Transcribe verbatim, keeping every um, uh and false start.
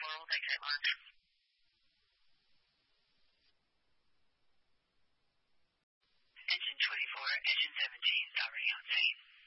we'll take that one. Engine twenty-four, engine seventeen is already on scene.